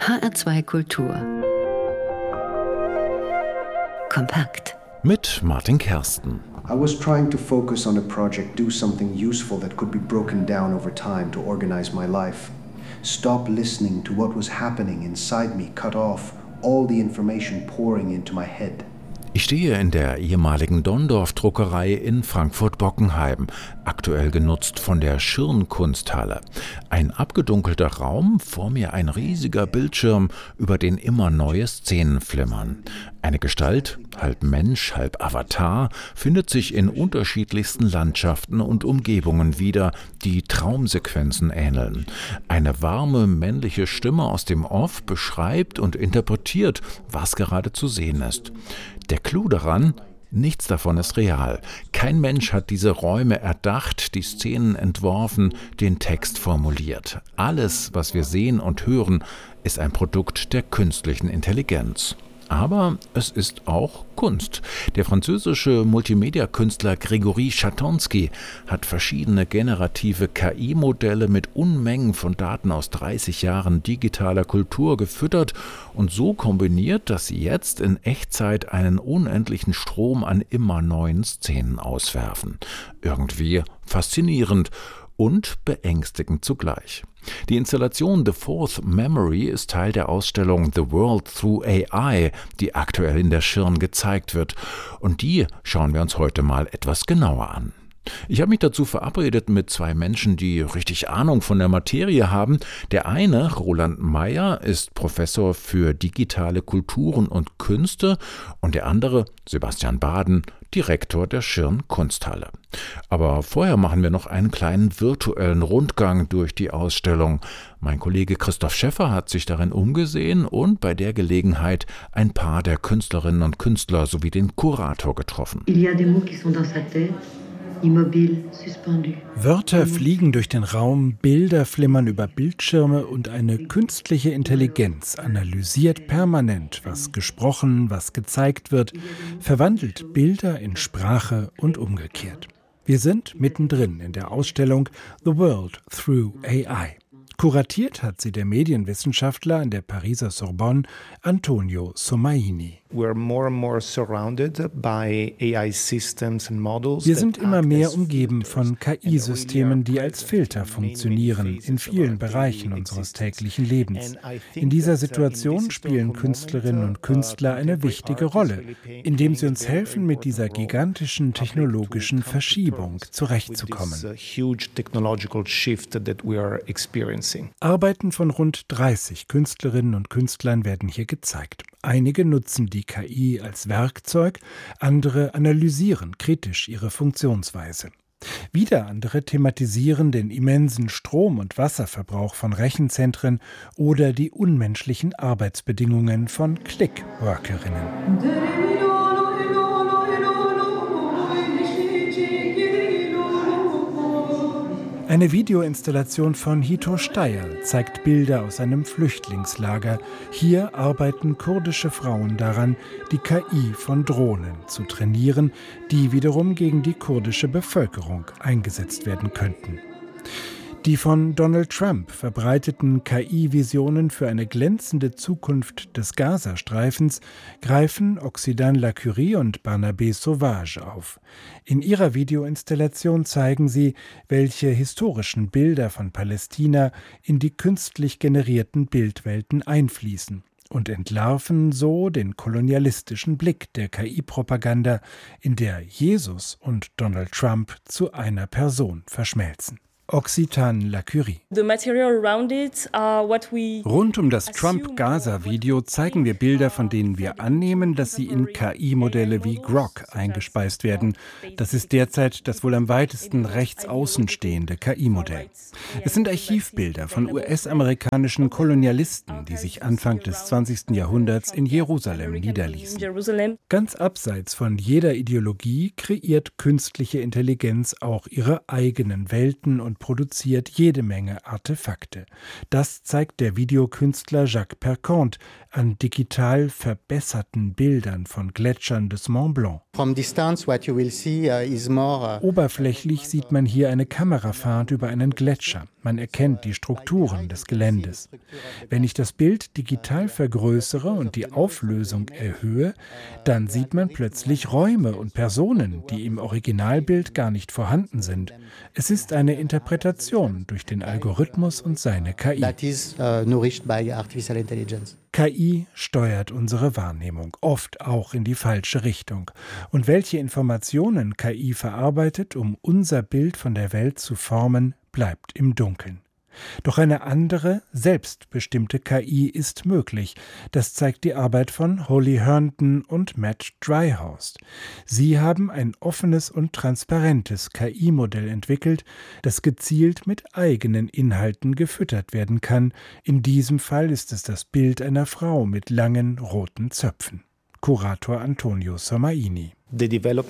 HR2 Kultur. Kompakt. Mit Martin Kersten. I was trying to focus on a project, do something useful that could be broken down over time to organize my life. Stop listening to what was happening inside me, cut off all the information pouring into my head. Ich stehe in der ehemaligen Dondorf-Druckerei in Frankfurt-Bockenheim, aktuell genutzt von der Schirn-Kunsthalle. Ein abgedunkelter Raum, vor mir ein riesiger Bildschirm, über den immer neue Szenen flimmern. Eine Gestalt, halb Mensch, halb Avatar, findet sich in unterschiedlichsten Landschaften und Umgebungen wieder, die Traumsequenzen ähneln. Eine warme männliche Stimme aus dem Off beschreibt und interpretiert, was gerade zu sehen ist. Der Clou daran: nichts davon ist real. Kein Mensch hat diese Räume erdacht, die Szenen entworfen, den Text formuliert. Alles, was wir sehen und hören, ist ein Produkt der künstlichen Intelligenz. Aber es ist auch Kunst. Der französische Multimedia-Künstler Grégory Chatonsky hat verschiedene generative KI-Modelle mit Unmengen von Daten aus 30 Jahren digitaler Kultur gefüttert und so kombiniert, dass sie jetzt in Echtzeit einen unendlichen Strom an immer neuen Szenen auswerfen. Irgendwie faszinierend und beängstigend zugleich. Die Installation The Fourth Memory ist Teil der Ausstellung The World Through AI, die aktuell in der Schirn gezeigt wird. Und die schauen wir uns heute mal etwas genauer an. Ich habe mich dazu verabredet mit zwei Menschen, die richtig Ahnung von der Materie haben. Der eine, Roland Meyer, ist Professor für digitale Kulturen und Künste und der andere, Sebastian Baden, Direktor der Schirn Kunsthalle. Aber vorher machen wir noch einen kleinen virtuellen Rundgang durch die Ausstellung. Mein Kollege Christoph Schäffer hat sich darin umgesehen und bei der Gelegenheit ein paar der Künstlerinnen und Künstler sowie den Kurator getroffen. Wörter fliegen durch den Raum, Bilder flimmern über Bildschirme und eine künstliche Intelligenz analysiert permanent, was gesprochen, was gezeigt wird, verwandelt Bilder in Sprache und umgekehrt. Wir sind mittendrin in der Ausstellung The World Through AI. Kuratiert hat sie der Medienwissenschaftler an der Pariser Sorbonne, Antonio Somaini. Wir sind immer mehr umgeben von KI-Systemen, die als Filter funktionieren, in vielen Bereichen unseres täglichen Lebens. In dieser Situation spielen Künstlerinnen und Künstler eine wichtige Rolle, indem sie uns helfen, mit dieser gigantischen technologischen Verschiebung zurechtzukommen. Arbeiten von rund 30 Künstlerinnen und Künstlern werden hier gezeigt. Einige nutzen die KI als Werkzeug, andere analysieren kritisch ihre Funktionsweise. Wieder andere thematisieren den immensen Strom- und Wasserverbrauch von Rechenzentren oder die unmenschlichen Arbeitsbedingungen von Clickworkerinnen. Eine Videoinstallation von Hito Steyerl zeigt Bilder aus einem Flüchtlingslager. Hier arbeiten kurdische Frauen daran, die KI von Drohnen zu trainieren, die wiederum gegen die kurdische Bevölkerung eingesetzt werden könnten. Die von Donald Trump verbreiteten KI-Visionen für eine glänzende Zukunft des Gazastreifens greifen Oxydane Lacurie und Barnabé Sauvage auf. In ihrer Videoinstallation zeigen sie, welche historischen Bilder von Palästina in die künstlich generierten Bildwelten einfließen und entlarven so den kolonialistischen Blick der KI-Propaganda, in der Jesus und Donald Trump zu einer Person verschmelzen. Oxydane Lacurie. Rund um das Trump-Gaza-Video zeigen wir Bilder, von denen wir annehmen, dass sie in KI-Modelle wie Grok eingespeist werden. Das ist derzeit das wohl am weitesten rechts außen stehende KI-Modell. Es sind Archivbilder von US-amerikanischen Kolonialisten, die sich Anfang des 20. Jahrhunderts in Jerusalem niederließen. Ganz abseits von jeder Ideologie kreiert künstliche Intelligenz auch ihre eigenen Welten und produziert jede Menge Artefakte. Das zeigt der Videokünstler Jacques Perconte an digital verbesserten Bildern von Gletschern des Mont Blanc. Oberflächlich sieht man hier eine Kamerafahrt über einen Gletscher. Man erkennt die Strukturen des Geländes. Wenn ich das Bild digital vergrößere und die Auflösung erhöhe, dann sieht man plötzlich Räume und Personen, die im Originalbild gar nicht vorhanden sind. Es ist eine Interpretation durch den Algorithmus und seine KI. KI steuert unsere Wahrnehmung, oft auch in die falsche Richtung. Und welche Informationen KI verarbeitet, um unser Bild von der Welt zu formen, bleibt im Dunkeln. Doch eine andere, selbstbestimmte KI ist möglich. Das zeigt die Arbeit von Holly Herndon und Matt Dryhorst. Sie haben ein offenes und transparentes KI-Modell entwickelt, das gezielt mit eigenen Inhalten gefüttert werden kann. In diesem Fall ist es das Bild einer Frau mit langen roten Zöpfen. Kurator Antonio Somaini. Die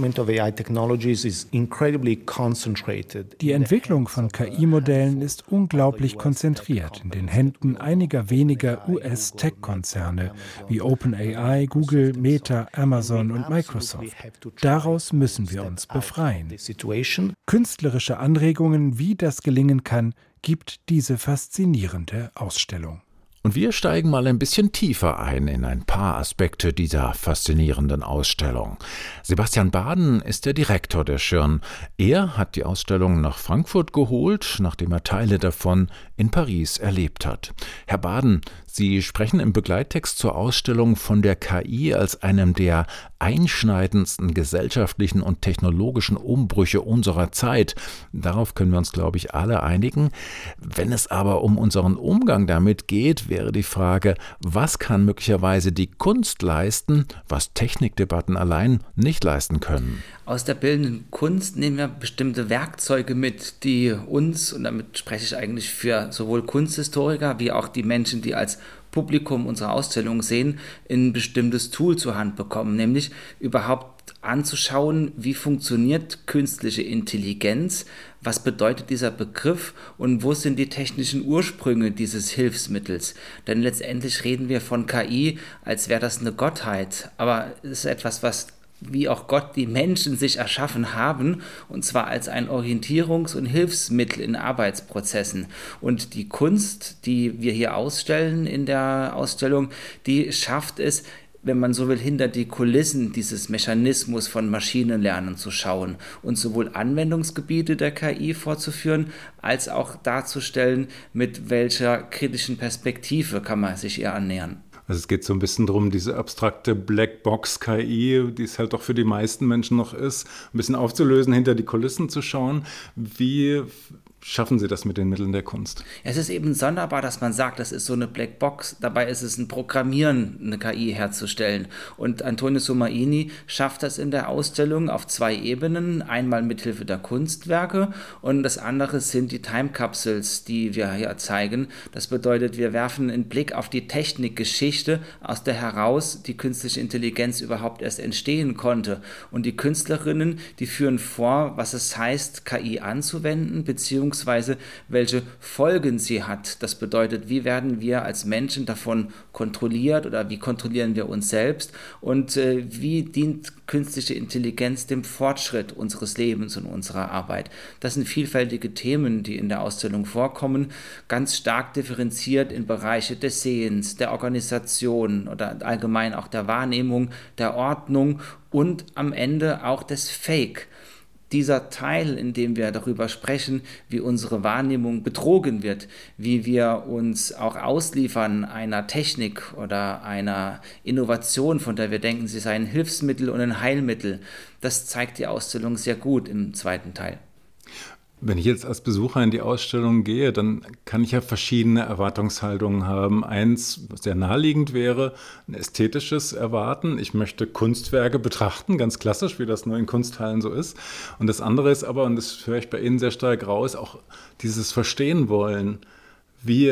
Entwicklung von KI-Modellen ist unglaublich konzentriert in den Händen einiger weniger US-Tech-Konzerne wie OpenAI, Google, Meta, Amazon und Microsoft. Daraus müssen wir uns befreien. Künstlerische Anregungen, wie das gelingen kann, gibt diese faszinierende Ausstellung. Und wir steigen mal ein bisschen tiefer ein in ein paar Aspekte dieser faszinierenden Ausstellung. Sebastian Baden ist der Direktor der Schirn. Er hat die Ausstellung nach Frankfurt geholt, nachdem er Teile davon in Paris erlebt hat. Herr Baden, Sie sprechen im Begleittext zur Ausstellung von der KI als einem der einschneidendsten gesellschaftlichen und technologischen Umbrüche unserer Zeit. Darauf können wir uns, glaube ich, alle einigen. Wenn es aber um unseren Umgang damit geht, wäre die Frage, was kann möglicherweise die Kunst leisten, was Technikdebatten allein nicht leisten können? Aus der bildenden Kunst nehmen wir bestimmte Werkzeuge mit, die uns, und damit spreche ich eigentlich für sowohl Kunsthistoriker wie auch die Menschen, die als Publikum unsere Ausstellung sehen, ein bestimmtes Tool zur Hand bekommen, nämlich überhaupt anzuschauen, wie funktioniert künstliche Intelligenz, was bedeutet dieser Begriff und wo sind die technischen Ursprünge dieses Hilfsmittels. Denn letztendlich reden wir von KI, als wäre das eine Gottheit, aber es ist etwas, was wie auch Gott die Menschen sich erschaffen haben, und zwar als ein Orientierungs- und Hilfsmittel in Arbeitsprozessen. Und die Kunst, die wir hier ausstellen in der Ausstellung, die schafft es, wenn man so will, hinter die Kulissen dieses Mechanismus von Maschinenlernen zu schauen und sowohl Anwendungsgebiete der KI vorzuführen, als auch darzustellen, mit welcher kritischen Perspektive kann man sich ihr annähern. Also es geht so ein bisschen darum, diese abstrakte Blackbox-KI, die es halt doch für die meisten Menschen noch ist, ein bisschen aufzulösen, hinter die Kulissen zu schauen. Wie schaffen Sie das mit den Mitteln der Kunst? Es ist eben sonderbar, dass man sagt, das ist so eine Blackbox. Dabei ist es ein Programmieren, eine KI herzustellen. Und Antonio Somaini schafft das in der Ausstellung auf 2 Ebenen. Einmal mithilfe der Kunstwerke und das andere sind die Time Capsules, die wir hier zeigen. Das bedeutet, wir werfen einen Blick auf die Technikgeschichte, aus der heraus die künstliche Intelligenz überhaupt erst entstehen konnte. Und die Künstlerinnen, die führen vor, was es heißt, KI anzuwenden, beziehungsweise welche Folgen sie hat. Das bedeutet, wie werden wir als Menschen davon kontrolliert oder wie kontrollieren wir uns selbst und wie dient künstliche Intelligenz dem Fortschritt unseres Lebens und unserer Arbeit. Das sind vielfältige Themen, die in der Ausstellung vorkommen, ganz stark differenziert in Bereiche des Sehens, der Organisation oder allgemein auch der Wahrnehmung, der Ordnung und am Ende auch des Fake. Dieser Teil, in dem wir darüber sprechen, wie unsere Wahrnehmung betrogen wird, wie wir uns auch ausliefern einer Technik oder einer Innovation, von der wir denken, sie sei ein Hilfsmittel und ein Heilmittel, das zeigt die Ausstellung sehr gut im 2. Teil. Wenn ich jetzt als Besucher in die Ausstellung gehe, dann kann ich ja verschiedene Erwartungshaltungen haben. Eins, was sehr naheliegend wäre, ein ästhetisches Erwarten. Ich möchte Kunstwerke betrachten, ganz klassisch, wie das nur in Kunsthallen so ist. Und das andere ist aber, und das höre ich bei Ihnen sehr stark raus, auch dieses Verstehen wollen. Wie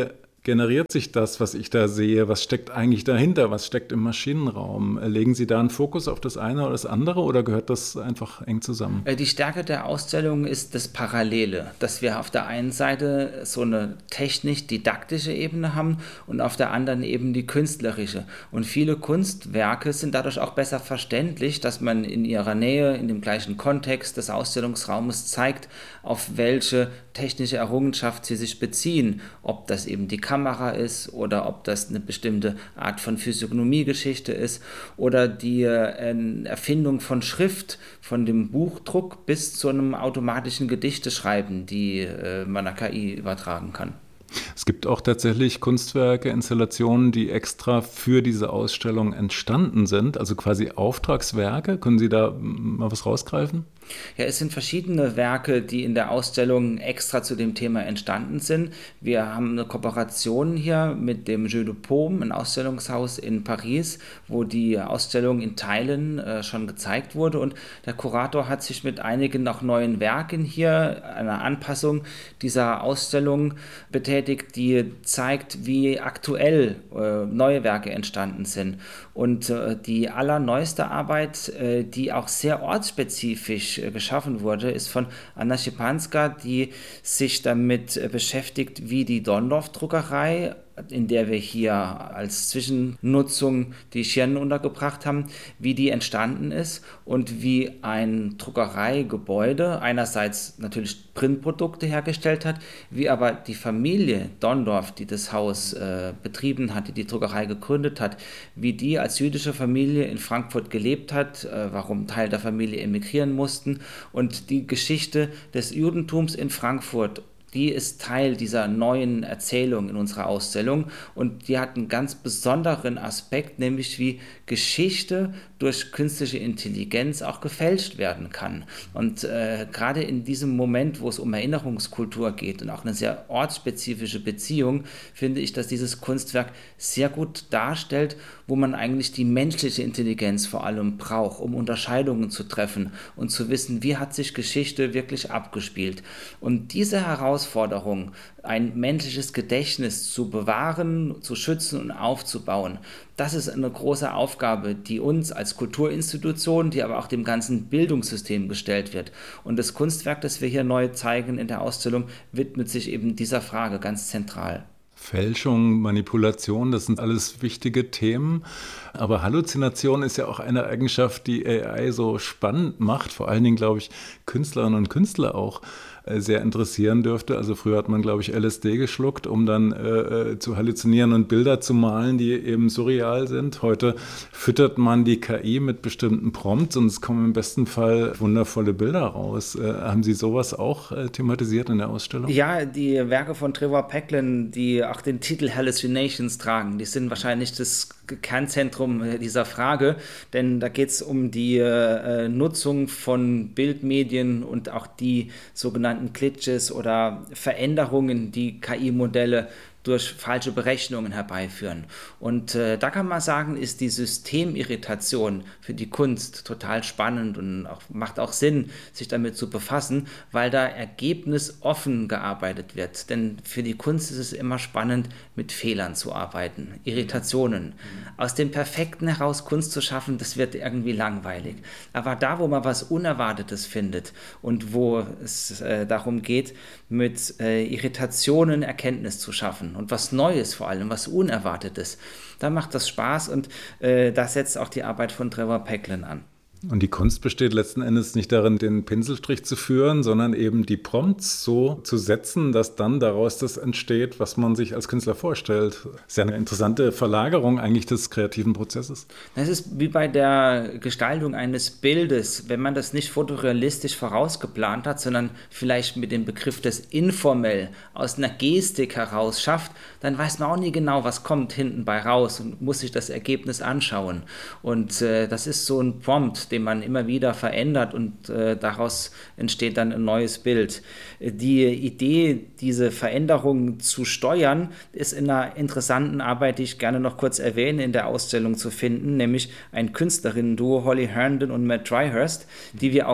generiert sich das, was ich da sehe? Was steckt eigentlich dahinter? Was steckt im Maschinenraum? Legen Sie da einen Fokus auf das eine oder das andere oder gehört das einfach eng zusammen? Die Stärke der Ausstellung ist das Parallele, dass wir auf der einen Seite so eine technisch-didaktische Ebene haben und auf der anderen eben die künstlerische. Und viele Kunstwerke sind dadurch auch besser verständlich, dass man in ihrer Nähe, in dem gleichen Kontext des Ausstellungsraumes zeigt, auf welche technische Errungenschaft sie sich beziehen. Ob das eben die Kamera ist oder ob das eine bestimmte Art von Physiognomiegeschichte ist oder die Erfindung von Schrift, von dem Buchdruck bis zu einem automatischen Gedichteschreiben, die man einer KI übertragen kann. Es gibt auch tatsächlich Kunstwerke, Installationen, die extra für diese Ausstellung entstanden sind, also quasi Auftragswerke. Können Sie da mal was rausgreifen? Ja, es sind verschiedene Werke, die in der Ausstellung extra zu dem Thema entstanden sind. Wir haben eine Kooperation hier mit dem Jeu de Paume, ein Ausstellungshaus in Paris, wo die Ausstellung in Teilen schon gezeigt wurde. Und der Kurator hat sich mit einigen noch neuen Werken hier, einer Anpassung dieser Ausstellung betätigt, die zeigt, wie aktuell neue Werke entstanden sind. Und die allerneueste Arbeit, die auch sehr ortsspezifisch geschaffen wurde, ist von Anna Szepanska, die sich damit beschäftigt, wie die Donndorf-Druckerei, in der wir hier als Zwischennutzung die Schirnen untergebracht haben, wie die entstanden ist und wie ein Druckereigebäude einerseits natürlich Printprodukte hergestellt hat, wie aber die Familie Donndorf, die das Haus betrieben hat, die die Druckerei gegründet hat, wie die als jüdische Familie in Frankfurt gelebt hat, warum Teil der Familie emigrieren mussten und die Geschichte des Judentums in Frankfurt. Die ist Teil dieser neuen Erzählung in unserer Ausstellung und die hat einen ganz besonderen Aspekt, nämlich wie Geschichte durch künstliche Intelligenz auch gefälscht werden kann. Und gerade in diesem Moment, wo es um Erinnerungskultur geht und auch eine sehr ortsspezifische Beziehung, finde ich, dass dieses Kunstwerk sehr gut darstellt, wo man eigentlich die menschliche Intelligenz vor allem braucht, um Unterscheidungen zu treffen und zu wissen, wie hat sich Geschichte wirklich abgespielt. Und diese Herausforderung, ein menschliches Gedächtnis zu bewahren, zu schützen und aufzubauen, das ist eine große Aufgabe, die uns als Kulturinstitution, die aber auch dem ganzen Bildungssystem gestellt wird. Und das Kunstwerk, das wir hier neu zeigen in der Ausstellung, widmet sich eben dieser Frage ganz zentral. Fälschung, Manipulation, das sind alles wichtige Themen. Aber Halluzination ist ja auch eine Eigenschaft, die AI so spannend macht. Vor allen Dingen, glaube ich, Künstlerinnen und Künstler auch sehr interessieren dürfte. Also früher hat man, glaube ich, LSD geschluckt, um dann zu halluzinieren und Bilder zu malen, die eben surreal sind. Heute füttert man die KI mit bestimmten Prompts und es kommen im besten Fall wundervolle Bilder raus. Haben Sie sowas auch thematisiert in der Ausstellung? Ja, die Werke von Trevor Pecklin, die auch den Titel Hallucinations tragen, die sind wahrscheinlich das Kernzentrum dieser Frage, denn da geht es um die Nutzung von Bildmedien und auch die sogenannten Glitches oder Veränderungen, die KI-Modelle durch falsche Berechnungen herbeiführen. Und da kann man sagen, ist die Systemirritation für die Kunst total spannend und macht auch Sinn, sich damit zu befassen, weil da ergebnisoffen gearbeitet wird. Denn für die Kunst ist es immer spannend, mit Fehlern zu arbeiten, Irritationen. Aus dem Perfekten heraus Kunst zu schaffen, das wird irgendwie langweilig. Aber da, wo man was Unerwartetes findet und wo es darum geht, mit Irritationen Erkenntnis zu schaffen und was Neues vor allem, was Unerwartetes, da macht das Spaß und da setzt auch die Arbeit von Trevor Pecklin an. Und die Kunst besteht letzten Endes nicht darin, den Pinselstrich zu führen, sondern eben die Prompts so zu setzen, dass dann daraus das entsteht, was man sich als Künstler vorstellt. Das ist ja eine interessante Verlagerung eigentlich des kreativen Prozesses. Das ist wie bei der Gestaltung eines Bildes, wenn man das nicht fotorealistisch vorausgeplant hat, sondern vielleicht mit dem Begriff des informell aus einer Gestik heraus schafft, dann weiß man auch nie genau, was kommt hinten bei raus und muss sich das Ergebnis anschauen. Und das ist so ein Prompt, den man immer wieder verändert und daraus entsteht dann ein neues Bild. Die Idee, diese Veränderungen zu steuern, ist in einer interessanten Arbeit, die ich gerne noch kurz erwähne, in der Ausstellung zu finden, nämlich ein Künstlerinnen-Duo, Holly Herndon und Matt Dryhurst, die wir auch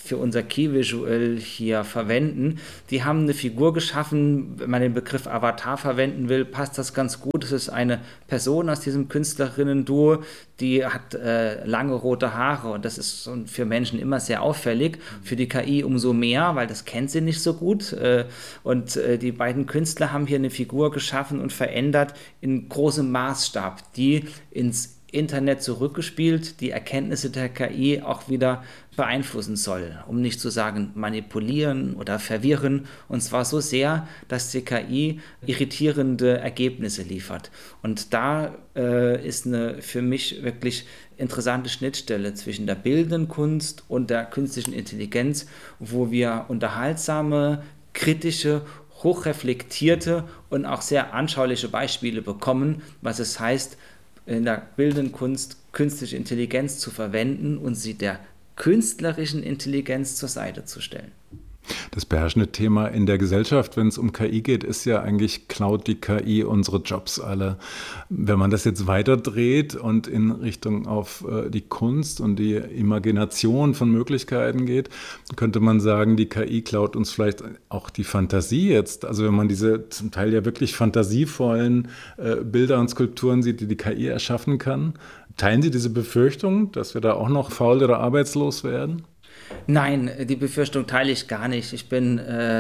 für unser Key-Visual hier verwenden. Die haben eine Figur geschaffen, wenn man den Begriff Avatar verwenden will, passt das ganz gut. Es ist eine Person aus diesem Künstlerinnen-Duo, die hat lange rote Haare und das ist für Menschen immer sehr auffällig, für die KI umso mehr, weil das kennt sie nicht so gut. Und die beiden Künstler haben hier eine Figur geschaffen und verändert in großem Maßstab, die ins Internet zurückgespielt, die Erkenntnisse der KI auch wieder beeinflussen soll, um nicht zu sagen manipulieren oder verwirren, und zwar so sehr, dass die KI irritierende Ergebnisse liefert. Und da ist eine für mich wirklich interessante Schnittstelle zwischen der bildenden Kunst und der künstlichen Intelligenz, wo wir unterhaltsame, kritische, hochreflektierte und auch sehr anschauliche Beispiele bekommen, was es heißt, in der bildenden Kunst künstliche Intelligenz zu verwenden und sie der künstlerischen Intelligenz zur Seite zu stellen. Das beherrschende Thema in der Gesellschaft, wenn es um KI geht, ist ja eigentlich, klaut die KI unsere Jobs alle. Wenn man das jetzt weiterdreht und in Richtung auf die Kunst und die Imagination von Möglichkeiten geht, könnte man sagen, die KI klaut uns vielleicht auch die Fantasie jetzt. Also wenn man diese zum Teil ja wirklich fantasievollen Bilder und Skulpturen sieht, die die KI erschaffen kann. Teilen Sie diese Befürchtung, dass wir da auch noch faul oder arbeitslos werden? Nein, die Befürchtung teile ich gar nicht. Ich bin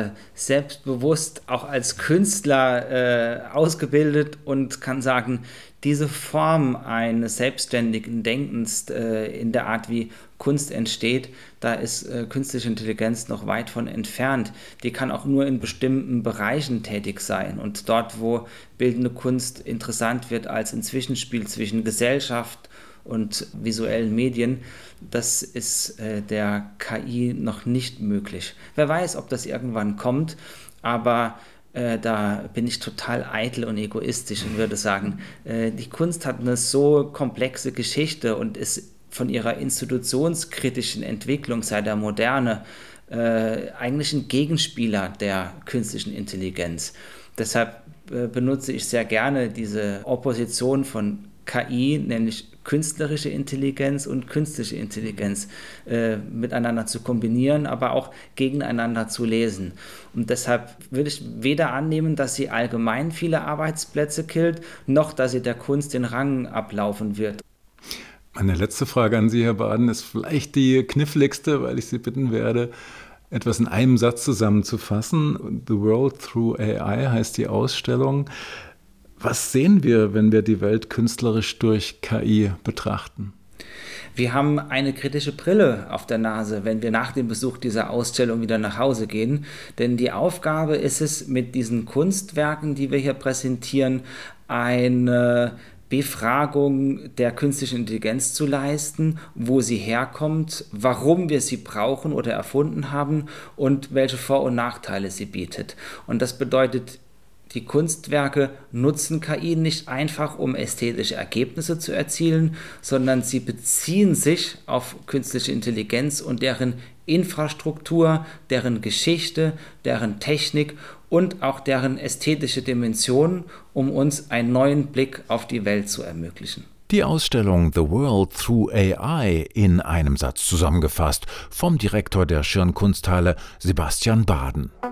selbstbewusst auch als Künstler ausgebildet und kann sagen, diese Form eines selbstständigen Denkens in der Art, wie Kunst entsteht, da ist künstliche Intelligenz noch weit von entfernt. Die kann auch nur in bestimmten Bereichen tätig sein. Und dort, wo bildende Kunst interessant wird als ein Zwischenspiel zwischen Gesellschaft und visuellen Medien, das ist der KI noch nicht möglich. Wer weiß, ob das irgendwann kommt, aber da bin ich total eitel und egoistisch und würde sagen, die Kunst hat eine so komplexe Geschichte und ist von ihrer institutionskritischen Entwicklung seit der Moderne eigentlich ein Gegenspieler der künstlichen Intelligenz. Deshalb benutze ich sehr gerne diese Opposition von KI, nämlich künstlerische Intelligenz und künstliche Intelligenz miteinander zu kombinieren, aber auch gegeneinander zu lesen. Und deshalb würde ich weder annehmen, dass sie allgemein viele Arbeitsplätze killt, noch dass sie der Kunst den Rang ablaufen wird. Meine letzte Frage an Sie, Herr Baden, ist vielleicht die kniffligste, weil ich Sie bitten werde, etwas in einem Satz zusammenzufassen. The World Through AI heißt die Ausstellung. Was sehen wir, wenn wir die Welt künstlerisch durch KI betrachten? Wir haben eine kritische Brille auf der Nase, wenn wir nach dem Besuch dieser Ausstellung wieder nach Hause gehen. Denn die Aufgabe ist es, mit diesen Kunstwerken, die wir hier präsentieren, eine Befragung der künstlichen Intelligenz zu leisten, wo sie herkommt, warum wir sie brauchen oder erfunden haben und welche Vor- und Nachteile sie bietet. Und das bedeutet, die Kunstwerke nutzen KI nicht einfach, um ästhetische Ergebnisse zu erzielen, sondern sie beziehen sich auf künstliche Intelligenz und deren Infrastruktur, deren Geschichte, deren Technik und auch deren ästhetische Dimension, um uns einen neuen Blick auf die Welt zu ermöglichen. Die Ausstellung The World Through AI in einem Satz zusammengefasst vom Direktor der Schirn Kunsthalle Sebastian Baden.